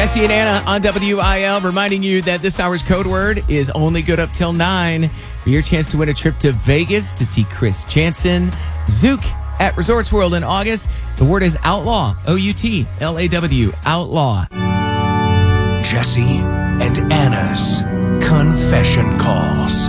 Jesse and Anna on WIL reminding you that this hour's code word is only good up till 9 for your chance to win a trip to Vegas to see Chris Jansen. Zook at Resorts World in August. The word is outlaw. OUTLAW. Outlaw. Jesse and Anna's Confession Calls.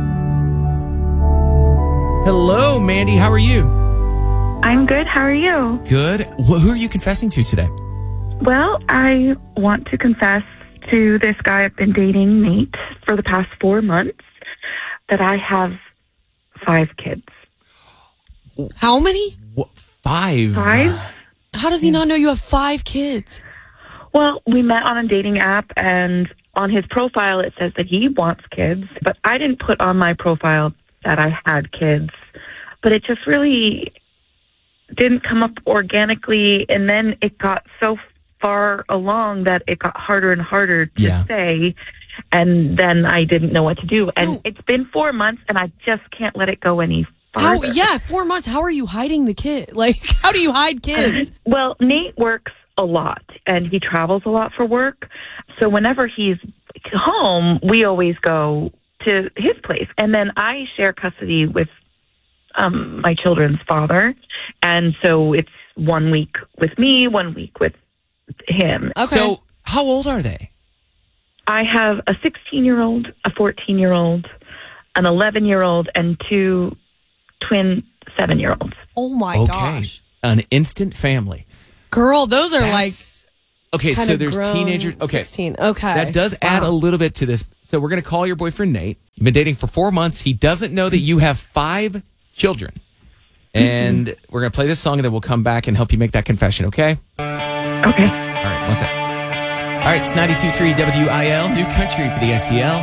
Hello, Mandy. How are you? I'm good. How are you? Good. Who are you confessing to today? Well, I want to confess to this guy I've been dating, Nate, for the past 4 months, that I have 5 kids. How many? What, 5? 5? How does he not know you have 5 kids? Well, we met on a dating app, and on his profile it says that he wants kids, but I didn't put on my profile that I had kids. But it just really didn't come up organically, and then it got so far along that it got harder and harder to say, and then I didn't know what to do. And it's been 4 months, and I just can't let it go any farther. 4 months. How are you hiding the kid? Like, how do you hide kids? Well, Nate works a lot, and he travels a lot for work. So whenever he's home, we always go to his place. And then I share custody with my children's father. And so it's 1 week with me, 1 week with him. Okay. So how old are they? I have a 16-year-old, a 14-year-old, an 11-year-old, and 2 twin 7-year-olds. Oh, my gosh. An instant family. Girl, those are Okay, so there's teenagers. Okay. 16. Okay. That does add a little bit to this. So we're going to call your boyfriend, Nate. You've been dating for 4 months. He doesn't know that you have 5 children. And we're going to play this song, and then we'll come back and help you make that confession, okay? Okay. All right, one sec. All right, it's 92.3 WIL, New Country for the STL.